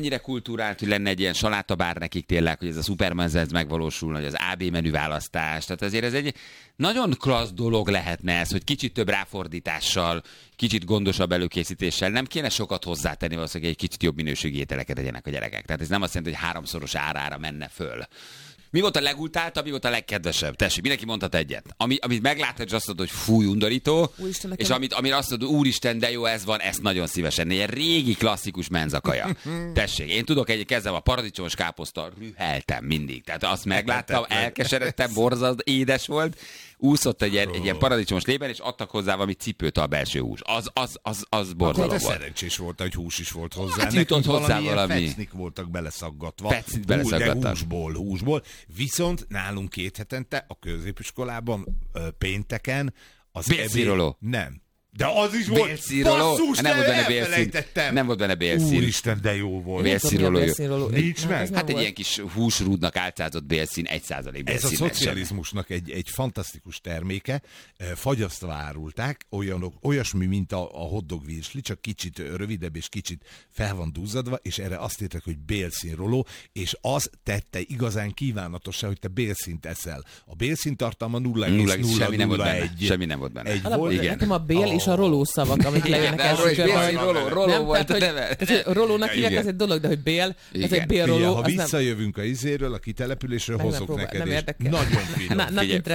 ennyire kultúrált, hogy lenne egy ilyen salátabár nekik tényleg, hogy ez a Superman ez megvalósulna, hogy az AB menü választás. Tehát azért ez egy nagyon klassz dolog lehetne ez, hogy kicsit több ráfordítással, kicsit gondosabb előkészítéssel. Nem kéne sokat hozzátenni, valószínűleg egy kicsit jobb minőségű ételeket tegyenek a gyerekek. Tehát ez nem azt jelenti, hogy 3-szoros árára menne föl. Mi volt a legutáltabb, mi volt a legkedvesebb? Tessék, mindenki mondhat egyet. Amit meglátod, és azt mondod, hogy fúj, undorító, Úristen, és amire azt mondod, úristen, de jó, ez van, ezt nagyon szívesen. Ilyen régi, klasszikus menzakaja. Tessék, én tudok kezdem a paradicsomos káposzta, rüheltem mindig. Tehát azt megláttam, elkeseredtem, borzasztó, édes volt, úszott egy ilyen paradicsomos lében, és adtak hozzá valami cipőt a belső hús. Az borzalom volt. Szerencsés volt, hogy hús is volt hozzá. Hát jutott hozzá valami. Pecnik voltak beleszaggatva. Pecnit beleszaggattak. De húsból. Viszont nálunk 2 hetente a középiskolában pénteken az Bélszíroló. Nem. De az is volt. Bélszíroló. Basszus, Nem volt benne elfelejtettem. Nem volt benne bélszín. Úristen, de jó volt. Bélszíroló. Nincs meg. Hát egy ilyen kis húsrúdnak álcázott bélszín, 1% bélszín. Ez a szocializmusnak egy fantasztikus terméke. Fagyasztva árulták, olyasmi, mint a hotdog virsli, csak kicsit rövidebb és kicsit fel van duzzadva, és erre azt írták, hogy bélszínroló, és az tette igazán kívánatossá, hogy te bélszínt eszel. A bélszín tartalma 0,001. Semmi nem volt benne. Nekem a bél és a roló szavak, amik lejönnek első. Roló volt a neve. Rolónak hívják, ez egy dolog, de hogy bél, ez egy bélroló. Ha visszajövünk a izéről, a kitelepülésről, hozok neked, és nagyon finom.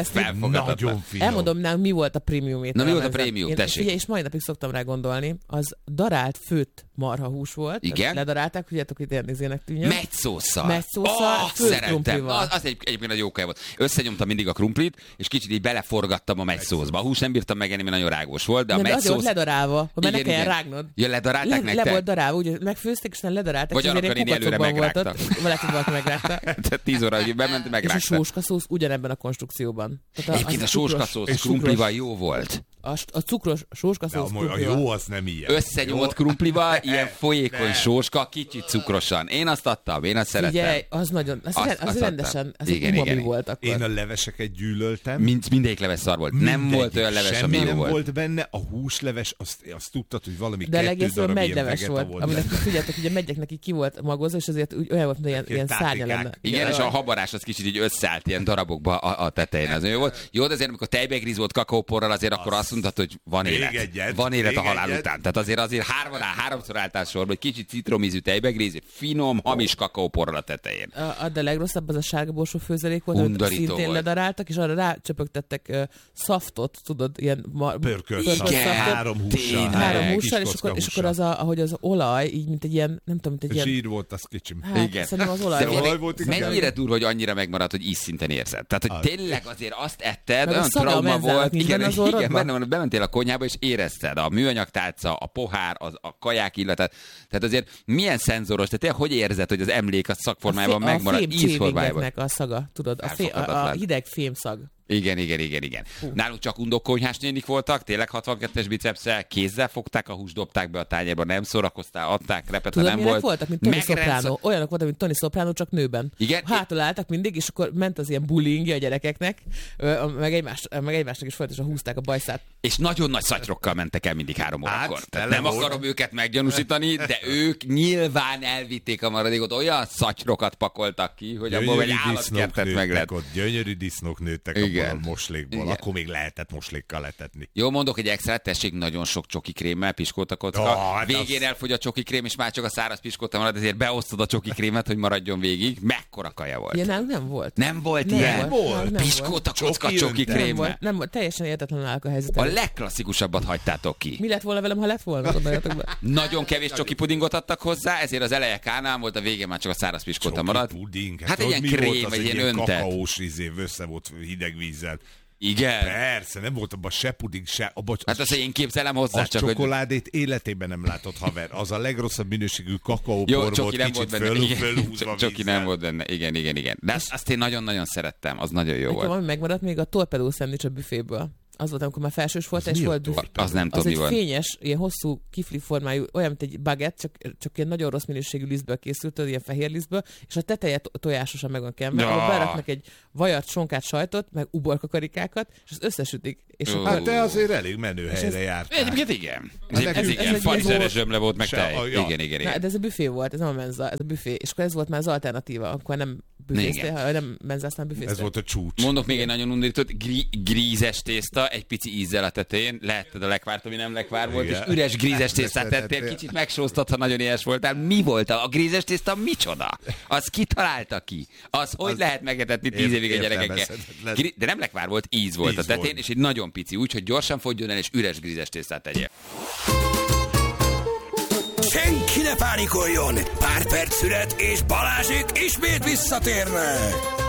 Nagyon finom. Elmondom, mi volt a prémium étel. Na, mi volt a prémium? Tessék. És mai napig szoktam rá gondolni, az darált főtt marhahús volt. Igen. Ledarálták, tudjátok, hogy ilyen izének tűnjön. Megysósszal. Főtt krumplival. Az egyébként egy jó kaj volt. Összenyomtam mindig a krumplit, és kicsit így beleforgattam a megysószba. A hús nem bírtam megenni, mert nagyon rágós volt, de a megysósz... azért ledarálva, hogy ne kelljen rágnod. Ja, ledarálták nektek? Le volt darálva, úgy megfőzték, és nem ledarálták. Vagy annak a néni előre megrágta. Lehet, hogy valaki megrágta. 10 óra, hogy bement, megrágta. És a sóskaszósz ugyanebben a konstrukcióban. Egyébként a sóskaszósz krumplival jó volt. A cukros sóskaszósz krumplival. A jó az nem ilyen. Összenyomott krumplival, ilyen folyékony sóska, kicsit cukrosan. Én azt adtam, én azt szerettem. Figyelj, az nagyon, az rendesen, az egy umami volt akkor. Én a leveseket gyűlöltem. Mindegyik leves szar volt. Nem volt olyan leves, ami jó nem volt. volt benne, a húsleves, azt tudtad, hogy valami de 2 darab ilyen megyleves volt. Aminek figyeltek, hogy a megyeknek ki volt magozva, és azért olyan volt, mint ilyen szárnya lenne. Igen, és a habarás az kicsit így összeállt ilyen darabokba a tetején. Az jó volt. Jó, de azért, amikor tejbegríz volt kakaóporral, azért akkor azt mondtad, hogy van élet. Van élet a halál után. Tehát azért 3-szor álltál sorba, hogy kicsit citromízű tejbegríz, finom, hamis kakaóporral a tetején. De legrosszabb az a sárga borsó főzelék volt, amit szintén ledaráltak, és arra rácsöpögtettek szaftot, tudod, ilyen pörkölt 3 hússal. És akkor az, ahogy az olaj, így mint egy ilyen, nem tudom, mint egy ilyen... Zsír volt, az kicsim. Igen. Szerintem az olaj volt. Mennyire durva, hogy annyira megmaradt, hogy ízszinten érzed. Tehát, hogy tényleg azért azt etted, olyan trauma volt. Igen, bementél a konyhába, és érezted a műanyagtálca, a pohár, a kaják illatát. Tehát azért milyen szenzoros, tehát hogy érzed, hogy az emlék a szakformájában megmarad, ízformájában. A szága, tudod, a hideg fémszag. Igen. Nálunk csak undokonyhás nénik voltak, tényleg 62-es bicepssel, kézzel fogták a húst, dobták be a tányérba, nem szórakoztál, adták, repet, ha nem volt. Voltak, mint Tony Soprano. Olyanok voltak, mint Tony Soprano, csak nőben. Igen? Hátul álltak mindig, és akkor ment az ilyen bullyingja a gyerekeknek, meg egymásnak is folyamatosan húzták a bajszát. És nagyon nagy szatyrokkal mentek el mindig 3 órakor. Nem akarom őket meggyanúsítani, de ők nyilván elvitték a maradékot, olyan szatyrokat pakoltak ki, hogy abból egy állatkertet meg lehet. Gyönyörű disznók nőttek a moslékból. Igen. Akkor még lehetett moslékkal letetni. Jó, mondok egy extra, tessék nagyon sok csoki krémmel, piskóta kocka. Végén elfogy a csoki krém, és már csak a száraz piskóta marad, ezért beosztod a csoki krémet, hogy maradjon végig. Mekkora kaja volt. Ilyen nem volt. Nem volt ilyen. Piskóta kocka csoki krémmel. Nem volt. Teljesen értetlen állok a helyzet. A legklasszikusabbat hagytátok ki. Mi lett volna velem, ha lett volna? Nagyon kevés csoki pudingot adtak hozzá, ezért az eleje kánál volt, a végén már csak a száraz piskóta marad. Hát egy ilyen krém, egy ilyen öntet. Kakaós össze volt hideg vízzel. Igen. Persze, nem volt abban se puding, se... Hát azt én képzelem hozzá. A csokoládét életében nem látott, haver. Az a legrosszabb minőségű kakaópor volt, kicsit fölhúzva Csoki nem volt benne. Igen. De azt én nagyon-nagyon szerettem, az nagyon jó volt. Valami megmaradt még a torpedó szendvics a büféből. az volt, amikor már felsős volt, és volt büfé. Az nem tudom, mi van. Az egy fényes, ilyen hosszú kifli formájú, olyan, mint egy baguette, csak ilyen nagyon rossz minőségű lisztből készült, ilyen fehér lisztből, és a teteje tojásosan meg van kenve, ahol beraknak egy vajat, sonkát, sajtot, meg uborkakarikákat, és azt összesütik. És hát te azért elég menő helyre jártál. Egyébként igen. Ez igen, farizeres zsömle volt, meg tej. Igen. Na, de ez a büfé volt, ez nem a menza, ez a büfé. És akkor ez volt már az alternatíva, akkor nem büféztél, nem menzáztál, büféztél. Ez volt a csúcs. Mondok még egy nagyon undorított, grízes tészta, egy pici ízzel a tetején, lehetted a lekvárt, ami nem lekvár volt, igen. És üres grízes tésztát tettél, kicsit megsóztad, ha nagyon éhes voltál. Mi volt a grízes tészta? Micsoda? Az ki találta ki? Az hogy lehet megetetni 10 évig a gyerekekkel? De nem lekvár volt, íz volt a tetején, és egy nagyon pici, úgyhogy gyorsan fogjon el, és üres grízes tésztát tegyél. Senki ne pánikoljon! Pár perc szület, és Balázsék ismét visszatérnek!